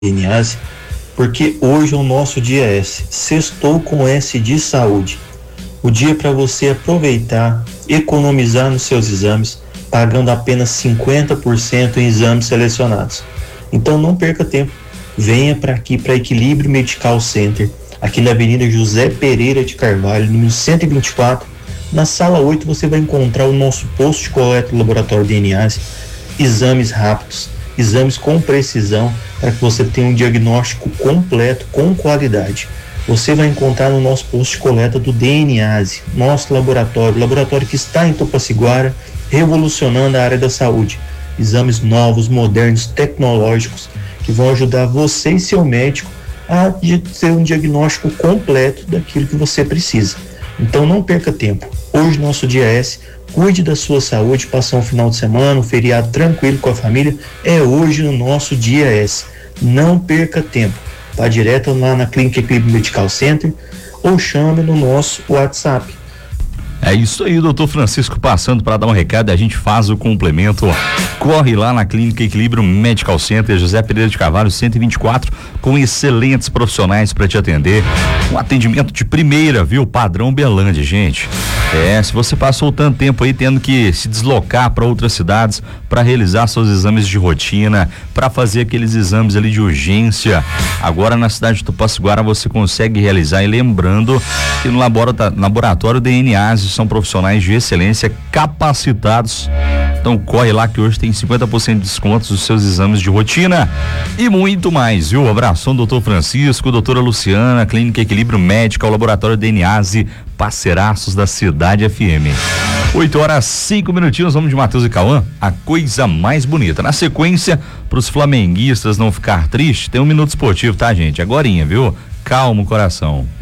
Niase, porque hoje é o nosso dia S. Sextou com S de saúde. O dia para você aproveitar, economizar nos seus exames, pagando apenas 50% em exames selecionados. Então não perca tempo. Venha para aqui, para Equilíbrio Medical Center, aqui na Avenida José Pereira de Carvalho, número 124. Na sala 8 você vai encontrar o nosso posto de coleta do laboratório DNA, exames rápidos, exames com precisão, para que você tenha um diagnóstico completo, com qualidade. Você vai encontrar no nosso posto de coleta do DNase, nosso laboratório que está em Tupaciguara, revolucionando a área da saúde. Exames novos, modernos, tecnológicos, que vão ajudar você e seu médico a ter um diagnóstico completo daquilo que você precisa. Então não perca tempo. Hoje, nosso dia S, cuide da sua saúde, passar um final de semana, um feriado tranquilo com a família, é hoje no nosso dia S. Não perca tempo. Vá direto lá na Clínica Equilíbrio Medical Center ou chame no nosso WhatsApp. É isso aí, doutor Francisco, passando para dar um recado, a gente faz o complemento. Corre lá na Clínica Equilíbrio Medical Center, José Pereira de Carvalho, 124, com excelentes profissionais para te atender. Um atendimento de primeira, viu? Padrão Berlândia, gente. Se você passou tanto tempo aí tendo que se deslocar para outras cidades para realizar seus exames de rotina, para fazer aqueles exames ali de urgência, agora na cidade de Tupaciguara você consegue realizar. E lembrando que no laboratório DNA são profissionais de excelência capacitados. Então corre lá que hoje tem 50% de desconto dos seus exames de rotina e muito mais, viu? Abração, doutor Francisco, doutora Luciana, Clínica Equilíbrio Médica, o Laboratório DNase, parceiraços da Cidade FM. 8h05, vamos de Matheus e Cauã, a coisa mais bonita. Na sequência, pros flamenguistas não ficar tristes, tem um minuto esportivo, tá, gente? Agorinha, viu? Calma o coração.